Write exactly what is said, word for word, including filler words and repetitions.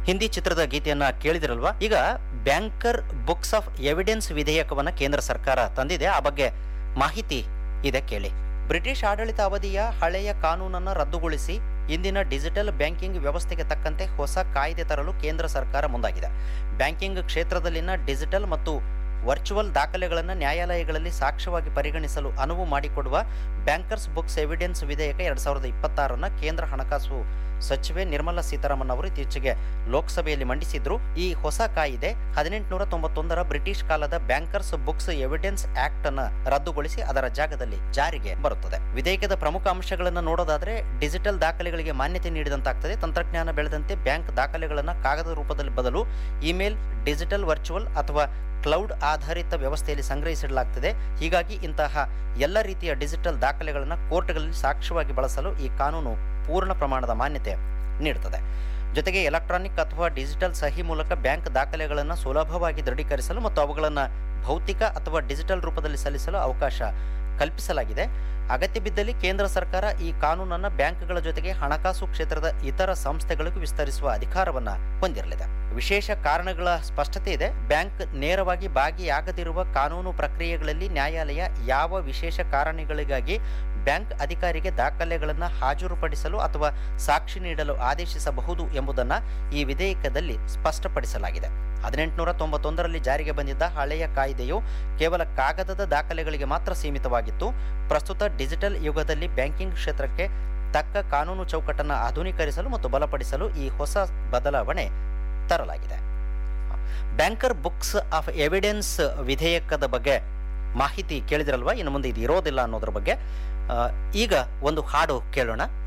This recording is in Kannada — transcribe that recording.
ಹಿಂದಿ ಚಿತ್ರದ ಗೀತೆಯನ್ನ ಕೇಳಿದಿರಲ್ವಾ? ಈಗ ಬ್ಯಾಂಕರ್ ಬುಕ್ಸ್ ಆಫ್ ಎವಿಡೆನ್ಸ್ ವಿಧೇಯಕವನ್ನ ಕೇಂದ್ರ ಸರ್ಕಾರ ತಂದಿದೆ. ಆ ಬಗ್ಗೆ ಮಾಹಿತಿ ಇದೆ ಕೇಳಿ. ಬ್ರಿಟಿಷ್ ಆಡಳಿತ ಅವಧಿಯ ಹಳೆಯ ಕಾನೂನನ್ನು ರದ್ದುಗೊಳಿಸಿ ಇಂದಿನ ಡಿಜಿಟಲ್ ಬ್ಯಾಂಕಿಂಗ್ ವ್ಯವಸ್ಥೆಗೆ ತಕ್ಕಂತೆ ಹೊಸ ಕಾಯ್ದೆ ತರಲು ಕೇಂದ್ರ ಸರ್ಕಾರ ಮುಂದಾಗಿದೆ. ಬ್ಯಾಂಕಿಂಗ್ ಕ್ಷೇತ್ರದಲ್ಲಿನ ಡಿಜಿಟಲ್ ಮತ್ತು ವರ್ಚುವಲ್ ದಾಖಲೆಗಳನ್ನು ನ್ಯಾಯಾಲಯಗಳಲ್ಲಿ ಸಾಕ್ಷ್ಯವಾಗಿ ಪರಿಗಣಿಸಲು ಅನುವು ಮಾಡಿಕೊಡುವ ಬ್ಯಾಂಕರ್ಸ್ ಬುಕ್ಸ್ ಎವಿಡೆನ್ಸ್ ವಿಧೇಯಕ ಎರಡ್ ಸಾವಿರದ ಇಪ್ಪತ್ತಾರನ್ನ ಕೇಂದ್ರ ಹಣಕಾಸು ಸಚಿವೆ ನಿರ್ಮಲಾ ಸೀತಾರಾಮನ್ ಅವರು ಇತ್ತೀಚೆಗೆ ಲೋಕಸಭೆಯಲ್ಲಿ ಮಂಡಿಸಿದ್ರು. ಈ ಹೊಸ ಕಾಯಿದೆ ಹದಿನೆಂಟುನೂರ ತೊಂಬತ್ತೊಂದರ ಬ್ರಿಟಿಷ್ ಕಾಲದ ಬ್ಯಾಂಕರ್ಸ್ ಬುಕ್ಸ್ ಎವಿಡೆನ್ಸ್ ಆಕ್ಟ್ ಅನ್ನ ರದ್ದುಗೊಳಿಸಿ ಅದರ ಜಾಗದಲ್ಲಿ ಜಾರಿಗೆ ಬರುತ್ತದೆ. ವಿಧೇಯಕದ ಪ್ರಮುಖ ಅಂಶಗಳನ್ನು ನೋಡೋದಾದ್ರೆ ಡಿಜಿಟಲ್ ದಾಖಲೆಗಳಿಗೆ ಮಾನ್ಯತೆ ನೀಡಿದಂತಾಗ್ತದೆ. ತಂತ್ರಜ್ಞಾನ ಬೆಳೆದಂತೆ ಬ್ಯಾಂಕ್ ದಾಖಲೆಗಳನ್ನು ಕಾಗದ ರೂಪದಲ್ಲಿ ಬದಲು ಇಮೇಲ್, ಡಿಜಿಟಲ್ ವರ್ಚುವಲ್ ಅಥವಾ ಕ್ಲೌಡ್ ಆಧಾರಿತ ವ್ಯವಸ್ಥೆಯಲ್ಲಿ ಸಂಗ್ರಹಿಸಿಡಲಾಗ್ತದೆ. ಹೀಗಾಗಿ ಇಂತಹ ಎಲ್ಲ ರೀತಿಯ ಡಿಜಿಟಲ್ ದಾಖಲೆಗಳನ್ನು ಕೋರ್ಟ್ಗಳಲ್ಲಿ ಸಾಕ್ಷ್ಯವಾಗಿ ಬಳಸಲು ಈ ಕಾನೂನು ಪೂರ್ಣ ಪ್ರಮಾಣದ ಮಾನ್ಯತೆ ನೀಡುತ್ತದೆ. ಜೊತೆಗೆ ಎಲೆಕ್ಟ್ರಾನಿಕ್ ಅಥವಾ ಡಿಜಿಟಲ್ ಸಹಿ ಮೂಲಕ ಬ್ಯಾಂಕ್ ದಾಖಲೆಗಳನ್ನು ಸುಲಭವಾಗಿ ದೃಢೀಕರಿಸಲು ಮತ್ತು ಅವುಗಳನ್ನು ಭೌತಿಕ ಅಥವಾ ಡಿಜಿಟಲ್ ರೂಪದಲ್ಲಿ ಸಲ್ಲಿಸಲು ಅವಕಾಶ ಕಲ್ಪಿಸಲಾಗಿದೆ. ಅಗತ್ಯ ಬಿದ್ದಲ್ಲಿ ಕೇಂದ್ರ ಸರ್ಕಾರ ಈ ಕಾನೂನನ್ನು ಬ್ಯಾಂಕ್ಗಳ ಜೊತೆಗೆ ಹಣಕಾಸು ಕ್ಷೇತ್ರದ ಇತರ ಸಂಸ್ಥೆಗಳಿಗೂ ವಿಸ್ತರಿಸುವ ಅಧಿಕಾರವನ್ನು ಹೊಂದಿರಲಿದೆ. ವಿಶೇಷ ಕಾರಣಗಳ ಸ್ಪಷ್ಟತೆ ಇದೆ. ಬ್ಯಾಂಕ್ ನೇರವಾಗಿ ಭಾಗಿಯಾಗದಿರುವ ಕಾನೂನು ಪ್ರಕ್ರಿಯೆಗಳಲ್ಲಿ ನ್ಯಾಯಾಲಯ ಯಾವ ವಿಶೇಷ ಕಾರಣಗಳಿಗಾಗಿ ಬ್ಯಾಂಕ್ ಅಧಿಕಾರಿಗೆ ದಾಖಲೆಗಳನ್ನು ಹಾಜರುಪಡಿಸಲು ಅಥವಾ ಸಾಕ್ಷಿ ನೀಡಲು ಆದೇಶಿಸಬಹುದು ಎಂಬುದನ್ನು ಈ ವಿಧೇಯಕದಲ್ಲಿ ಸ್ಪಷ್ಟಪಡಿಸಲಾಗಿದೆ. ಹದಿನೆಂಟುನೂರ ತೊಂಬತ್ತೊಂದರಲ್ಲಿ ಜಾರಿಗೆ ಬಂದಿದ್ದ ಹಳೆಯ ಕಾಯ್ದೆಯು ಕೇವಲ ಕಾಗದದ ದಾಖಲೆಗಳಿಗೆ ಮಾತ್ರ ಸೀಮಿತವಾಗಿತ್ತು. ಪ್ರಸ್ತುತ ಡಿಜಿಟಲ್ ಯುಗದಲ್ಲಿ ಬ್ಯಾಂಕಿಂಗ್ ಕ್ಷೇತ್ರಕ್ಕೆ ತಕ್ಕ ಕಾನೂನು ಚೌಕಟ್ಟನ್ನು ಆಧುನೀಕರಿಸಲು ಮತ್ತು ಬಲಪಡಿಸಲು ಈ ಹೊಸ ಬದಲಾವಣೆ ತರಲಾಗಿದೆ. ಬ್ಯಾಂಕರ್ ಬುಕ್ಸ್ ಆಫ್ ಎವಿಡೆನ್ಸ್ ವಿಧೇಯಕದ ಬಗ್ಗೆ ಮಾಹಿತಿ ಕೇಳಿದ್ರಲ್ವಾ? ಇನ್ನು ಮುಂದೆ ಇದು ಇರೋದಿಲ್ಲ ಅನ್ನೋದ್ರ ಬಗ್ಗೆ ಈಗ ಒಂದು ಹಾಡು ಕೇಳೋಣ.